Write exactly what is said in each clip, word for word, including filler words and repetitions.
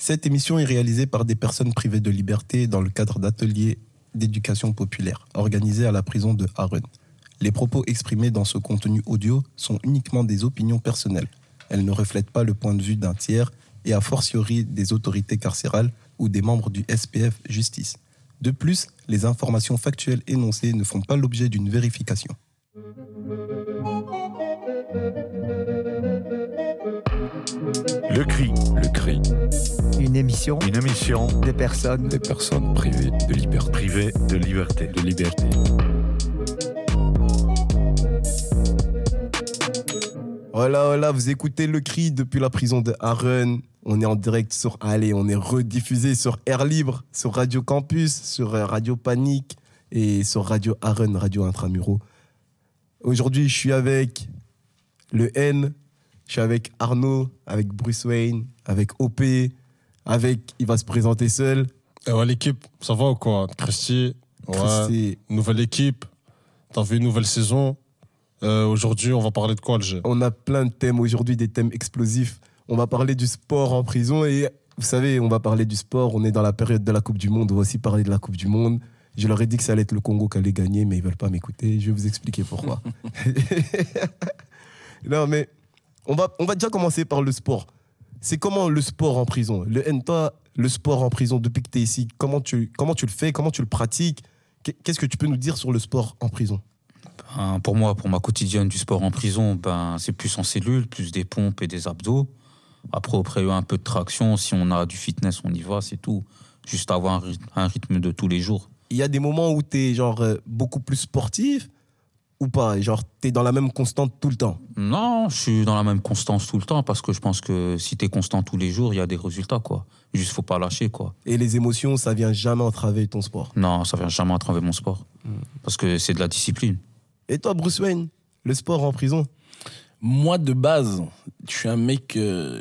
Cette émission est réalisée par des personnes privées de liberté dans le cadre d'ateliers d'éducation populaire organisés à la prison de Harun. Les propos exprimés dans ce contenu audio sont uniquement des opinions personnelles. Elles ne reflètent pas le point de vue d'un tiers et a fortiori des autorités carcérales ou des membres du S P F Justice. De plus, les informations factuelles énoncées ne font pas l'objet d'une vérification. Le cri, le cri. Une émission, Une émission des personnes, des personnes privées de liberté. Privées de liberté. De liberté. Voilà, voilà, vous écoutez Le Cri depuis la prison de Harun. On est en direct sur, allez, on est rediffusé sur Air Libre, sur Radio Campus, sur Radio Panique et sur Radio Harun, Radio Intramuraux. Aujourd'hui, je suis avec le N, je suis avec Arnaud, avec Bruce Wayne, avec O P, avec, il va se présenter seul. Et ouais, l'équipe, ça va ou quoi? Christy, ouais, Christy. Nouvelle équipe, t'as vu une nouvelle saison. Euh, aujourd'hui, on va parler de quoi, le jeu? On a plein de thèmes aujourd'hui, des thèmes explosifs. On va parler du sport en prison et vous savez, on va parler du sport. On est dans la période de la Coupe du Monde, on va aussi parler de la Coupe du Monde. Je leur ai dit que ça allait être le Congo qui allait gagner, mais ils veulent pas m'écouter. Je vais vous expliquer pourquoi. Non, mais on va, on va déjà commencer par le sport. C'est comment le sport en prison? Le N, toi, le sport en prison, depuis que tu es ici, comment tu, comment tu le fais? Comment tu le pratiques? Qu'est-ce que tu peux nous dire sur le sport en prison? Ben, pour moi, pour ma quotidienne du sport en prison, ben, c'est plus en cellule, plus des pompes et des abdos. Après, après un peu de traction, si on a du fitness, on y va, c'est tout. Juste avoir un rythme, un rythme de tous les jours. Il y a des moments où tu es genre, euh, beaucoup plus sportif ou pas? Genre, tu es dans la même constante tout le temps? Non, je suis dans la même constance tout le temps parce que je pense que si tu es constant tous les jours, il y a des résultats, quoi. Juste, faut pas lâcher, quoi. Et les émotions, ça vient jamais entraver ton sport? Non, ça vient jamais entraver mon sport. Mmh. Parce que c'est de la discipline. Et toi, Bruce Wayne, le sport en prison? Moi, de base, je suis un mec... Euh,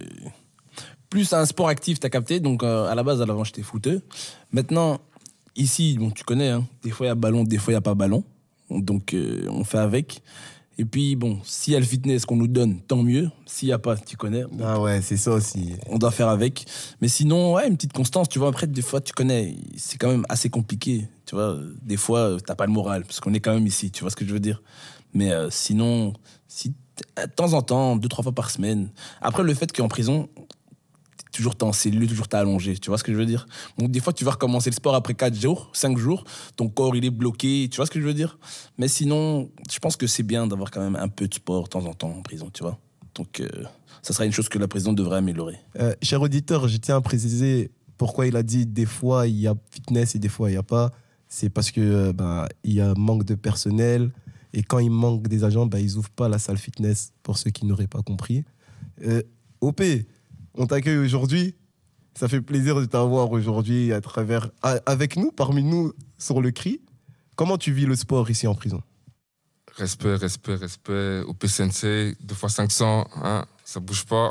plus un sport actif, t'as capté. Donc, euh, à la base, à l'avant, j'étais footeux. Maintenant, ici, bon, tu connais, hein, des fois, il y a ballon, des fois, il n'y a pas ballon. Donc, euh, on fait avec. Et puis, bon, s'il y a le fitness qu'on nous donne, tant mieux. S'il n'y a pas, tu connais. Ah ouais, c'est ça aussi. On doit faire avec. Mais sinon, ouais, une petite constance, tu vois. Après, des fois, tu connais, c'est quand même assez compliqué. Tu vois, des fois, t'as pas le moral, parce qu'on est quand même ici, tu vois ce que je veux dire. Mais euh, sinon, si, de temps en temps, deux, trois fois par semaine. Après, le fait qu'en prison, toujours t'es en cellule, toujours t'es allongé, tu vois ce que je veux dire. Donc des fois, tu vas recommencer le sport après quatre jours, cinq jours, ton corps, il est bloqué, tu vois ce que je veux dire. Mais sinon, je pense que c'est bien d'avoir quand même un peu de sport de temps en temps en prison, tu vois. Donc, euh, ça sera une chose que la prison devrait améliorer. Euh, cher auditeur, je tiens à préciser pourquoi il a dit des fois, il y a fitness et des fois, il n'y a pas. C'est parce que euh, bah, il y a manque de personnel et quand il manque des agents, bah, ils n'ouvrent pas la salle fitness, pour ceux qui n'auraient pas compris. Euh, O P, on t'accueille aujourd'hui. Ça fait plaisir de t'avoir aujourd'hui à travers, à, avec nous, parmi nous, sur le cri. Comment tu vis le sport ici en prison? Respect, respect, respect. O P Sensei, deux fois cinq cents, hein, ça bouge pas.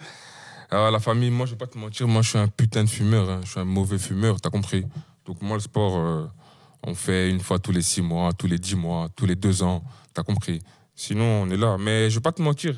Alors, la famille, moi, je vais pas te mentir, moi, je suis un putain de fumeur. Hein, je suis un mauvais fumeur, t'as compris. Donc, moi, le sport, euh, on fait une fois tous les six mois, tous les dix mois, tous les deux ans, t'as compris. Sinon, on est là. Mais je vais pas te mentir.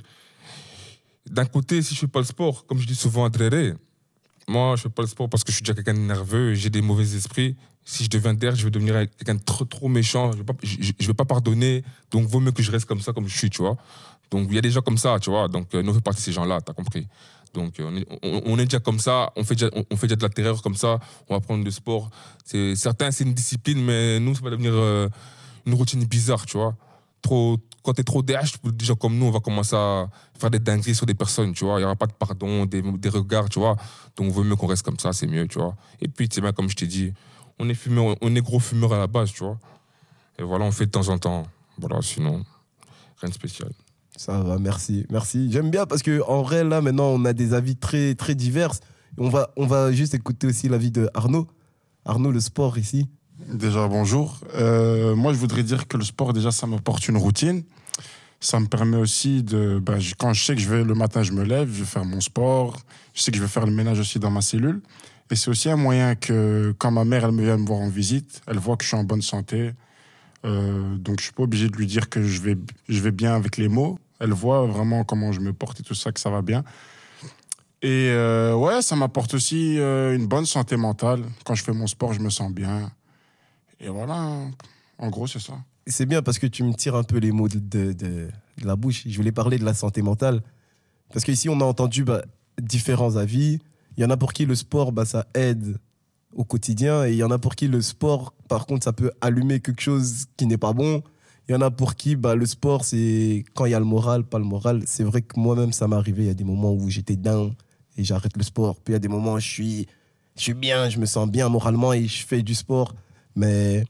D'un côté, si je fais pas le sport, comme je dis souvent à Dréré, moi, je fais pas le sport parce que je suis déjà quelqu'un de nerveux, j'ai des mauvais esprits. Si je deviens d'air, je vais devenir quelqu'un de trop, trop méchant. Je vais pas, je, je vais pas pardonner. Donc, vaut mieux que je reste comme ça, comme je suis, tu vois. Donc, il y a des gens comme ça, tu vois. Donc, euh, nous, on fait partie de ces gens-là, t'as compris. Donc, euh, on, est, on, on est déjà comme ça. On fait déjà, on, on fait déjà de la terreur comme ça. On va prendre le sport. C'est, certains, c'est une discipline, mais nous, ça va devenir euh, une routine bizarre, tu vois. Trop, quand t'es trop D H, des gens comme nous, on va commencer à faire des dingueries sur des personnes, tu vois. Il n'y aura pas de pardon, des, des regards, tu vois. Donc, il vaut mieux qu'on reste comme ça, c'est mieux, tu vois. Et puis, tu sais bien, comme je t'ai dit, on est fumeur, on est gros fumeur à la base, tu vois. Et voilà, on fait de temps en temps. Voilà, sinon, rien de spécial. Ça va, merci, merci. J'aime bien parce qu'en vrai, là, maintenant, on a des avis très, très divers. On va, on va juste écouter aussi l'avis de Arnaud. Arnaud, le sport ici. Déjà, bonjour. Euh, moi, je voudrais dire que le sport, déjà, ça m'apporte une routine. Ça me permet aussi de... Ben, quand je sais que je vais le matin, je me lève, je vais faire mon sport. Je sais que je vais faire le ménage aussi dans ma cellule. Et c'est aussi un moyen que, quand ma mère, elle me vient me voir en visite, elle voit que je suis en bonne santé. Euh, donc, je suis pas obligé de lui dire que je vais, je vais bien avec les mots. Elle voit vraiment comment je me porte et tout ça, que ça va bien. Et euh, ouais, ça m'apporte aussi euh, une bonne santé mentale. Quand je fais mon sport, je me sens bien. Et voilà, hein. En gros, c'est ça. C'est bien parce que tu me tires un peu les mots de, de, de- de la bouche. Je voulais parler de la santé mentale. Parce qu'ici, on a entendu bah, différents avis. Il y en a pour qui le sport, bah, ça aide au quotidien. Et il y en a pour qui le sport, par contre, ça peut allumer quelque chose qui n'est pas bon. Il y en a pour qui bah, le sport, c'est quand il y a le moral, pas le moral. C'est vrai que moi-même, ça m'est arrivé. Il y a des moments où j'étais down et j'arrête le sport. Puis il y a des moments où je suis, je suis bien, je me sens bien moralement et je fais du sport. Mais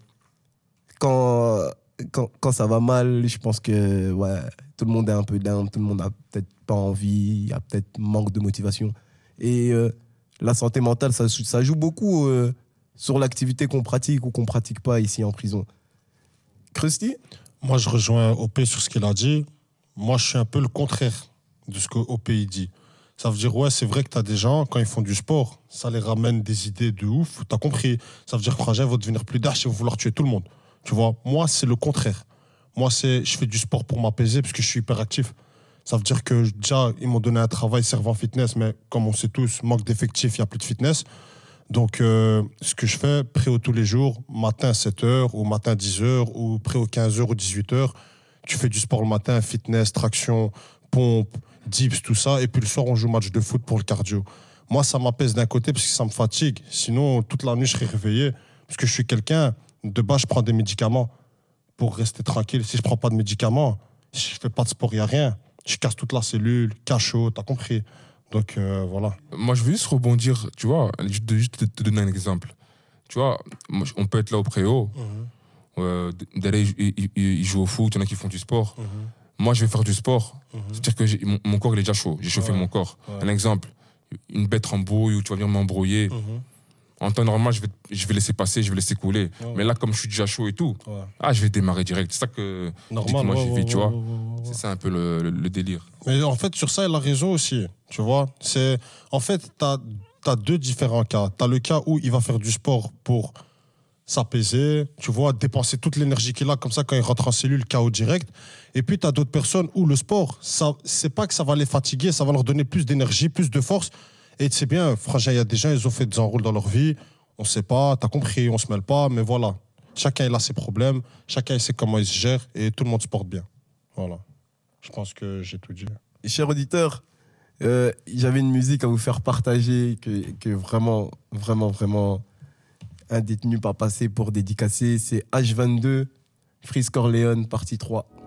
quand, quand, quand ça va mal, je pense que ouais, tout le monde est un peu down, tout le monde a peut-être pas envie, il y a peut-être manque de motivation. Et euh, la santé mentale, ça, ça joue beaucoup euh, sur l'activité qu'on pratique ou qu'on pratique pas ici en prison. Krusty? Moi, je rejoins O P sur ce qu'il a dit. Moi, je suis un peu le contraire de ce que O P il dit. Ça veut dire, ouais, c'est vrai que tu as des gens, quand ils font du sport, ça les ramène des idées de ouf. Tu as compris. Ça veut dire que Frangin va devenir plus dash et va vouloir tuer tout le monde. Tu vois, moi, c'est le contraire. Moi, c'est, je fais du sport pour m'apaiser parce que je suis hyper actif. Ça veut dire que déjà, ils m'ont donné un travail servant fitness, mais comme on sait tous, manque d'effectifs, il n'y a plus de fitness. Donc, euh, ce que je fais, préo tous les jours, matin sept heures, ou matin dix heures, ou préo quinze heures ou dix-huit heures. Tu fais du sport le matin, fitness, traction, pompe, dips, tout ça. Et puis le soir, on joue match de foot pour le cardio. Moi, ça m'apaise d'un côté parce que ça me fatigue. Sinon, toute la nuit, je serais réveillé. Parce que je suis quelqu'un, de base, je prends des médicaments pour rester tranquille. Si je prends pas de médicaments, si je fais pas de sport, il n'y a rien. Je casse toute la cellule, cachot, t'as compris. Donc, euh, voilà. Moi, je veux juste rebondir, tu vois, juste, de- juste te, te donner un exemple. Tu vois, moi, on peut être là au préau, euh, d'aller y- y- y- y jouer au foot, il y en a qui font du sport. Moi, je vais faire du sport. C'est-à-dire que j'ai- mon, mon corps, il est déjà chaud. J'ai chauffé Ouais. mon corps. Ouais. Un exemple, une bête embrouille ou tu vas venir m'embrouiller. En temps normal, je vais, je vais laisser passer, je vais laisser couler. Ouais. Mais là, comme je suis déjà chaud et tout, Ouais. ah, je vais démarrer direct. C'est ça que Normal, moi, ouais, j'ai ouais, vu, tu ouais, vois. ouais, ouais, ouais. C'est ça un peu le, le- le délire. Mais en fait, sur ça, elle a raison aussi. Tu vois, c'est en fait, tu as deux différents cas. Tu as le cas où il va faire du sport pour s'apaiser, tu vois, dépenser toute l'énergie qu'il a, comme ça, quand il rentre en cellule, K O direct. Et puis, tu as d'autres personnes où le sport, ça, c'est pas que ça va les fatiguer, ça va leur donner plus d'énergie, plus de force. Et tu sais bien, franchement, il y a des gens, ils ont fait des enrôles dans leur vie. On sait pas, tu as compris, on se mêle pas, mais voilà. Chacun, il a ses problèmes, chacun, il sait comment il se gère et tout le monde se porte bien. Voilà. Je pense que j'ai tout dit. Cher auditeur, euh, j'avais une musique à vous faire partager que, que vraiment, vraiment, vraiment un détenu pas passé pour dédicacer. C'est H vingt-deux, Freeze Corleone, partie trois.